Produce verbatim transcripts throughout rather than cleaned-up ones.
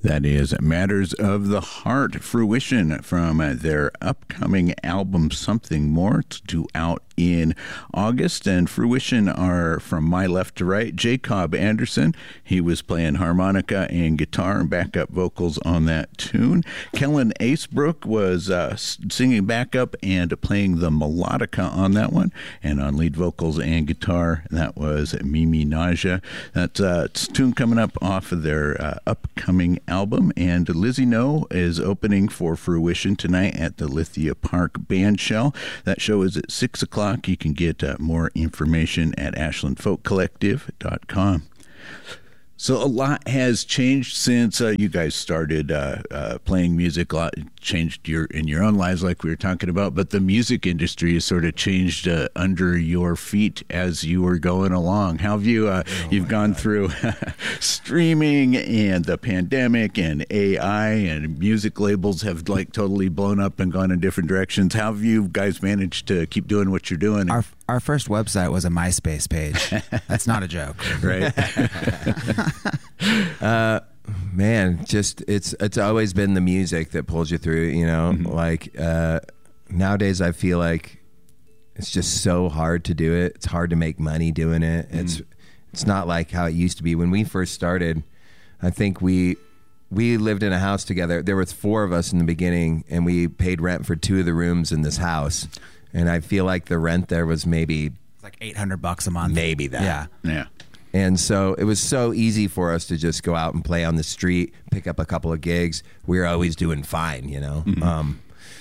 That is Matters of the Heart, Fruition, from uh, their upcoming album Something More. It's due out in August, and Fruition are from my left to right. Jacob Anderson, he was playing harmonica and guitar and backup vocals on that tune. Kellen Acebrook was uh, singing backup and playing the melodica on that one, and on lead vocals and guitar, that was Mimi Naja. That's a tune coming up off of their uh, upcoming album, and Lizzie No is opening for Fruition tonight at the Lithia Park Bandshell. That show is at six o'clock. You can get uh, more information at ashland folk collective dot com. So a lot has changed since uh, you guys started uh, uh, playing music. A lot changed your in your own lives, like we were talking about. But the music industry has sort of changed uh, under your feet as you were going along. How have you? Uh, oh you've gone God. through streaming and the pandemic and A I, and music labels have like totally blown up and gone in different directions. How have you guys managed to keep doing what you're doing? Our our first website was a MySpace page. That's not a joke, right? uh, man, just it's it's always been the music that pulls you through. You know, mm-hmm. like uh, nowadays I feel like it's just so hard to do it. It's hard to make money doing it. Mm-hmm. It's it's not like how it used to be when we first started. I think we we lived in a house together. There was four of us in the beginning, and we paid rent for two of the rooms in this house. And I feel like the rent there was maybe it's like eight hundred bucks a month. Maybe that. Yeah. Yeah. And so it was so easy for us to just go out and play on the street, pick up a couple of gigs. We were always doing fine, you know. Mm-hmm. Um,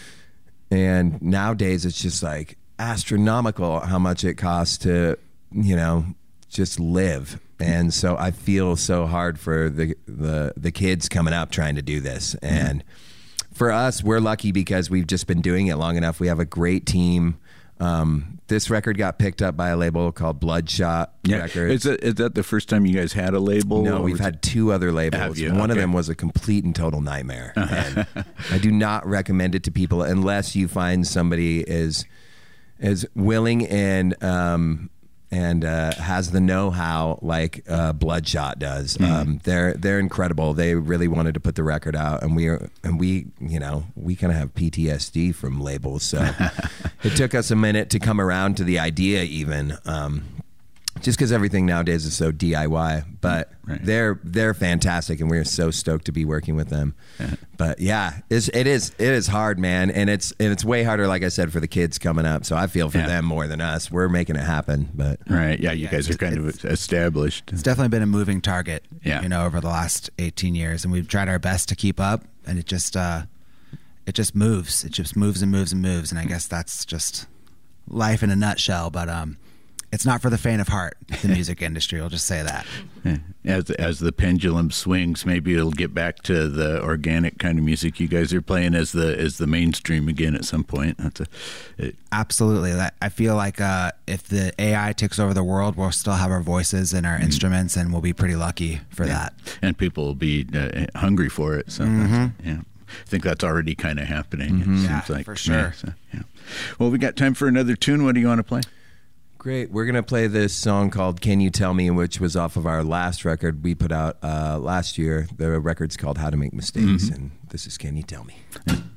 and nowadays it's just like astronomical how much it costs to, you know, just live. And so I feel so hard for the the, the kids coming up trying to do this. And mm-hmm. for us, we're lucky because we've just been doing it long enough. We have a great team. Um, this record got picked up by a label called Bloodshot yeah. Records. Is that, is that the first time you guys had a label? No, we've had two other labels. One okay. of them was a complete and total nightmare. And I do not recommend it to people unless you find somebody is is willing and um, and uh, has the know-how like uh, Bloodshot does. Mm. Um, they're they're incredible. They really wanted to put the record out, and we are, and we you know we kind of have P T S D from labels, so it took us a minute to come around to the idea, even. Um, just because everything nowadays is so D I Y, but right. they're they're fantastic, and we're so stoked to be working with them. Yeah. But yeah, it's, it is it is hard, man, and it's and it's way harder, like I said, for the kids coming up. So I feel for yeah. them more than us. We're making it happen, but right, yeah, you yeah, guys are kind of established. It's definitely been a moving target, yeah. you know, over the last eighteen years, and we've tried our best to keep up, and it just uh, it just moves, it just moves and moves and moves, and I guess that's just life in a nutshell. But um. It's not for the faint of heart, the music industry. I'll just say that. As as the pendulum swings, maybe it'll get back to the organic kind of music you guys are playing as the as the mainstream again at some point. That's a, it, Absolutely. I feel like uh, if the A I takes over the world, we'll still have our voices and our mm-hmm. instruments, and we'll be pretty lucky for yeah. that. And people will be uh, hungry for it. So mm-hmm. yeah, I think that's already kind of happening. Mm-hmm. It yeah, seems like for sure. So, yeah. Well, we got time for another tune. What do you want to play? Great. We're going to play this song called Can You Tell Me, which was off of our last record we put out uh, last year. The record's called How to Make Mistakes, mm-hmm. and this is Can You Tell Me.